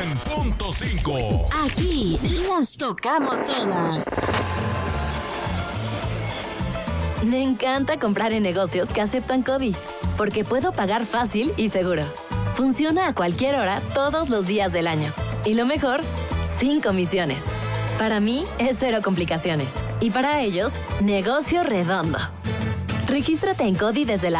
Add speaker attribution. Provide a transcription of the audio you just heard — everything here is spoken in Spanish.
Speaker 1: 100.5.
Speaker 2: Aquí las tocamos todas.
Speaker 3: Me encanta comprar en negocios que aceptan CODI, porque puedo pagar fácil y seguro. Funciona a cualquier hora, todos los días del año. Y lo mejor, sin comisiones. Para mí es cero complicaciones. Y para ellos, negocio redondo. Regístrate en CODI desde la